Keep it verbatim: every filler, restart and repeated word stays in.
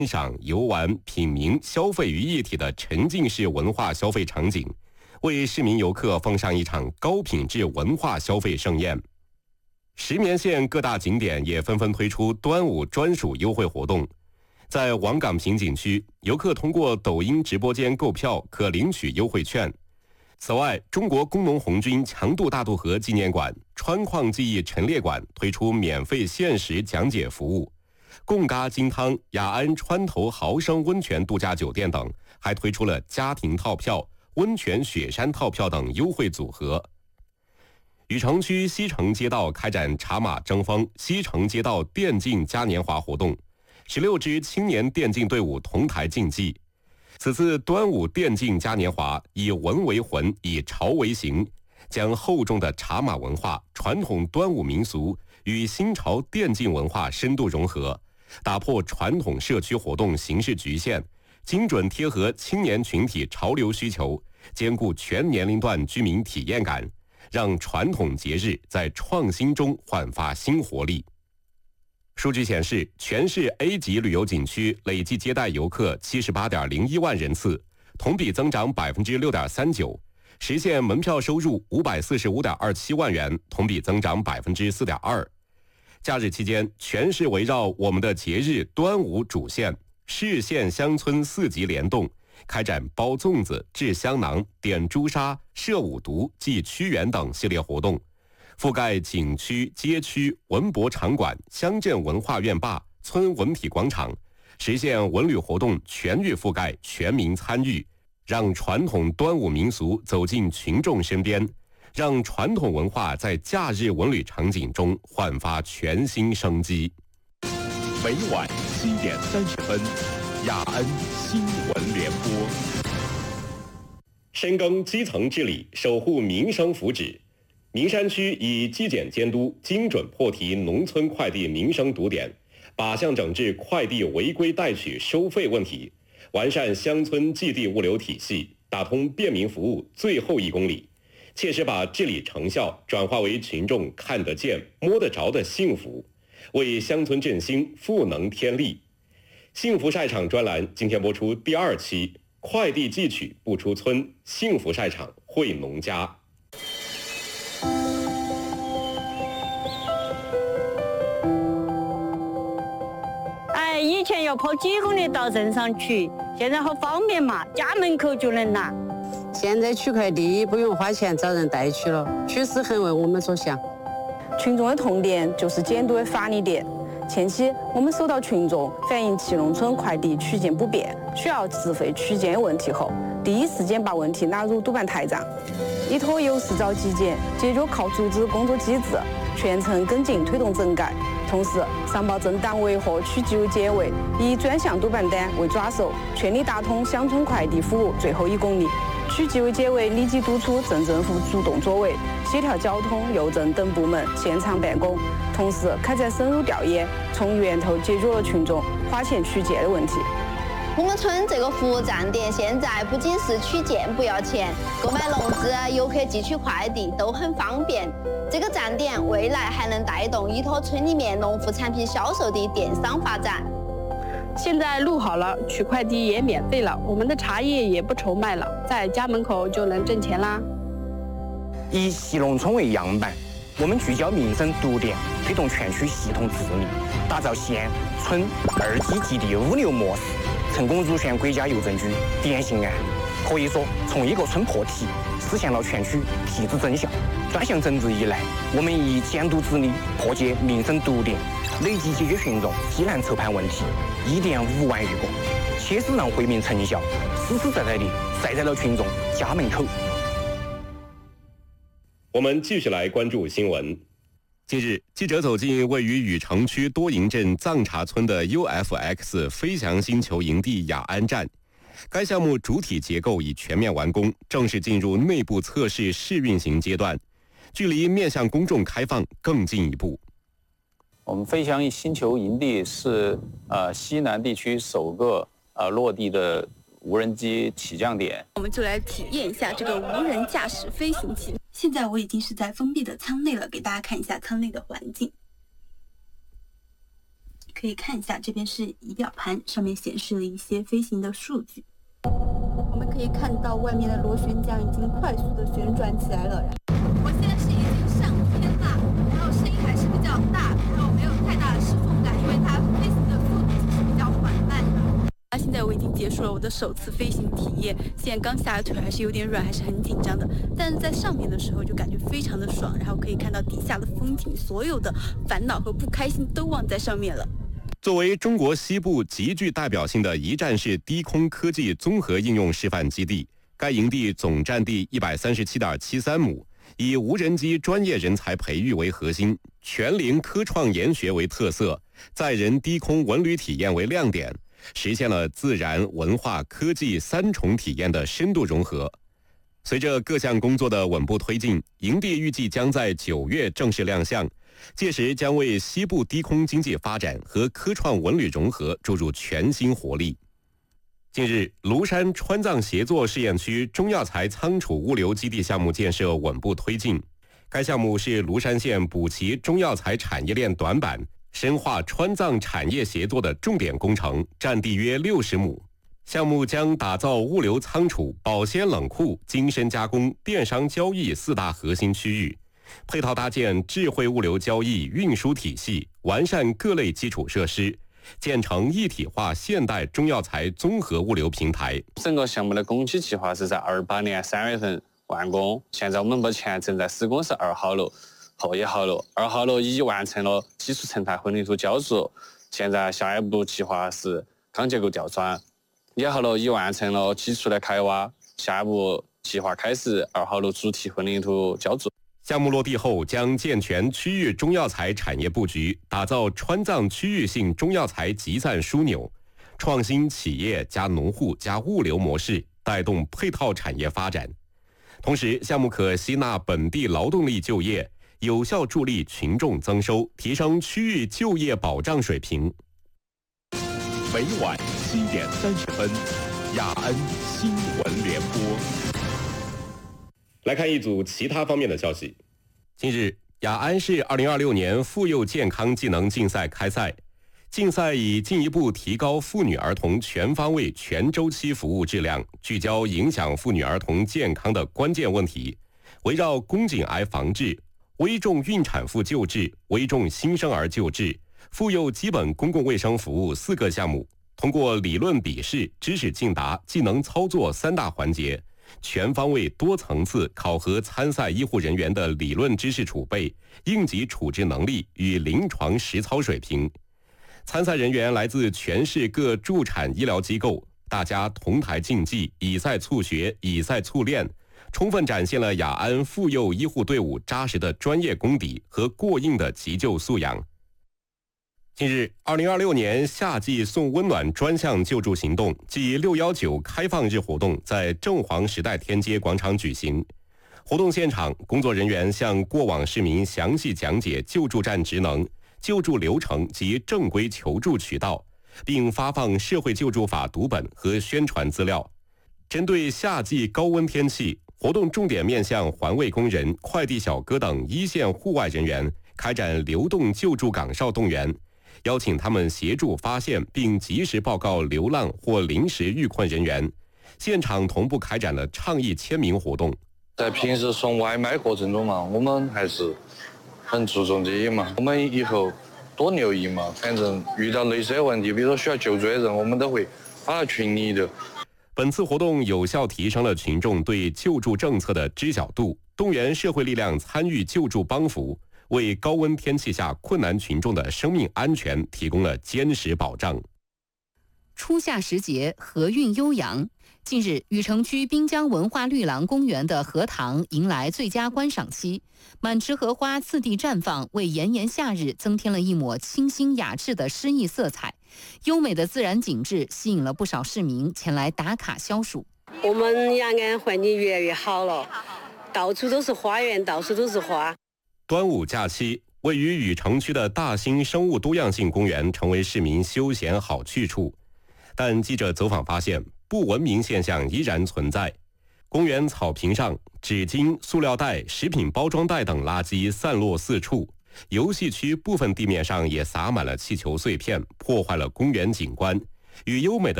赏、游玩、品茗、消费于一体的沉浸式文化消费场景，为市民游客奉上一场高品质文化消费盛宴。石棉县各大景点也纷纷推出端午专属优惠活动。在王岗坪景区，游客通过抖音直播间购票可领取优惠券。此外，中国工农红军强渡大渡河纪念馆、川矿记忆陈列馆推出免费限时讲解服务。贡嘎金汤、雅安川头豪生温泉度假酒店等还推出了家庭套票、温泉雪山套票等优惠组合。禹城区西城街道开展茶马争锋西城街道电竞嘉年华活动，十六支青年电竞队伍同台竞技。此次端午电竞嘉年华以文为魂，以潮为形，将厚重的茶马文化、传统端午民俗与新潮电竞文化深度融合，打破传统社区活动形式局限，精准贴合青年群体潮流需求，兼顾全年龄段居民体验感，让传统节日在创新中焕发新活力。数据显示，全市 A 级旅游景区累计接待游客 七十八点零一万人次，同比增长 百分之六点三九， 实现门票收入 五百四十五点二七万元，同比增长 百分之四点二。 假日期间，全市围绕我们的节日端午主线，市县乡村四级联动，开展包粽子、制香囊、点朱砂、射五毒、祭屈原等系列活动，覆盖景区、街区、文博场馆、乡镇文化院坝、村文体广场，实现文旅活动全域覆盖、全民参与，让传统端午民俗走进群众身边，让传统文化在假日文旅场景中焕发全新生机。 每晚七点三十分，雅安新闻联播。 深耕基层治理，守护民生福祉。名山区以基检监督，精准破题农村快递民生堵点，靶向整治快递违规代取收费问题，完善乡村寄递物流体系，打通便民服务最后一公里，切实把治理成效转化为群众看得见、摸得着的幸福，为乡村振兴赋能添力。幸福晒场专栏今天播出第二期，快递寄取不出村，幸福晒场惠农家。 以前要跑几公里到镇上取，现在好方便嘛，家门口就能拿。 现在取快递不用花钱找人代取了，确实很为我们着想。 群众的痛点就是监督的法力点。前期我们收到群众反映祁农村快递取件不便，需要自费取件的问题后，第一时间把问题纳入督办台账，依托由市找基检，解决靠组织工作机制，全程跟进推动整改。同时，上报镇单位和区纪委监委以专项督办单为抓手，全力打通乡村快递服务最后一公里。区纪委监委立即督促镇政府主动作为，协调交通、邮政等部门现场办公，同时开展深入调研，从源头解决了群众花钱取件的问题。 我们村这个服务站点现在不仅是取件不要钱，购买笼子、游客寄取快递都很方便。这个站点未来还能带动依托村里面农副产品销售的电商发展。 现在路好了，取快递也免费了，我们的茶叶也不愁卖了，在家门口就能挣钱啦。 以祁农村为样板，我们聚焦民生堵点，推动全区系统治理，打造县村二级基地物流模式，成功入选国家邮政局电信案。可以说，从一个村破题，实现了全区题制真效。专项整治以来，我们以监督治理破解民生堵点，累计解决群众急难愁盼问题一点五万余个，切实让惠民成效实实在在地晒在了群众家门口。 我们继续来关注新闻。近日，记者走进位于禹城区多营镇藏茶村的 U F X 飞翔星球营地雅安站。该项目主体结构已全面完工，正式进入内部测试试运行阶段，距离面向公众开放更进一步。 我们飞翔星球营地是呃西南地区首个呃落地的无人机起降点。 我们就来体验一下这个无人驾驶飞行器。现在我已经是在封闭的舱内了，给大家看一下舱内的环境。 可以看一下，这边是仪表盘，上面显示了一些飞行的数据。我们可以看到外面的螺旋桨已经快速的旋转起来了。我现在是已经上天了，然后声音还是比较大，然后没有太大的失重感，因为它飞行的速度其实比较缓慢的。那现在我已经结束了我的首次飞行体验，现在刚下来腿还是有点软，还是很紧张的。但是在上面的时候就感觉非常的爽，然后可以看到底下的风景，所有的烦恼和不开心都忘在上面了。 作为中国西部极具代表性的一站式低空科技综合应用示范基地，该营地总占地一百三十七点七三亩，以无人机专业人才培育为核心，全龄科创研学为特色，载人低空文旅体验为亮点，实现了自然、文化、科技三重体验的深度融合。随着各项工作的稳步推进，营地预计将在九月正式亮相，届时将为西部低空经济发展和科创文旅融合注入全新活力。近日，庐山川藏协作试验区中药材仓储物流基地项目建设稳步推进。该项目是庐山县补齐中药材产业链短板、深化川藏产业协作的重点工程，占地约六十亩。项目将打造物流仓储、保鲜冷库、精深加工、电商交易四大核心区域，配套搭建智慧物流交易运输体系，完善各类基础设施，建成一体化现代中药材综合物流平台。 整个项目的工期计划是在二八年三月份完工，现在我们目前正在施工是二号楼、后一号楼。二号楼已完成了基础成态混凝土浇筑，现在下一步计划是钢结构吊砖。一号楼已完成了基础的开挖，下一步计划开始二号楼主体混凝土浇筑。 项目落地后，将健全区域中药材产业布局，打造川藏区域性中药材集散枢纽，创新企业加农户加物流模式，带动配套产业发展。同时，项目可吸纳本地劳动力就业，有效助力群众增收，提升区域就业保障水平。 每晚七点三十分，雅安新闻联播。 来看一组其他方面的消息。近日，雅安市二零二六年妇幼健康技能竞赛开赛，竞赛以进一步提高妇女儿童全方位全周期服务质量，聚焦影响妇女儿童健康的关键问题，围绕宫颈癌防治、危重孕产妇救治、危重新生儿救治、妇幼基本公共卫生服务四个项目，通过理论笔试、知识竞答、技能操作三大环节，全方位多层次考核参赛医护人员的理论知识储备、应急处置能力与临床实操水平。参赛人员来自全市各助产医疗机构，大家同台竞技，以赛促学，以赛促练，充分展现了雅安妇幼医护队伍扎实的专业功底和过硬的急救素养。近日，二零二六年夏季送温暖专项救助行动暨六一九开放日活动在正黄时代天街广场举行。活动现场，工作人员向过往市民详细讲解救助站职能、救助流程及正规求助渠道，并发放社会救助法读本和宣传资料。针对夏季高温天气，活动重点面向环卫工人、快递小哥等一线户外人员，开展流动救助岗哨动员，邀请他们协助发现并及时报告流浪或临时遇困人员。现场同步开展了倡议签名活动。 在平时送外卖过程中嘛，我们还是很注重这些嘛，我们以后多留意嘛，反正遇到类似的问题，比如说需要救助的人，我们都会发到群里的。 本次活动有效提升了群众对救助政策的知晓度，动员社会力量参与救助帮扶，为高温天气下困难群众的生命安全提供了坚实保障。 初夏时节，荷韵悠扬。近日，禹城区滨江文化绿廊公园的荷塘迎来最佳观赏期，满池荷花次第绽放，为炎炎夏日增添了一抹清新雅致的诗意色彩。优美的自然景致吸引了不少市民前来打卡消暑。 我们雅安环境越来越好了，到处都是花园，到处都是花。 端午假期，位于禹城区的大兴生物多样性公园成为市民休闲好去处。但记者走访发现，不文明现象依然存在。公园草坪上，纸巾、塑料袋、食品包装袋等垃圾散落四处， 游戏区部分地面上也洒满了气球碎片，破坏了公园景观，与优美的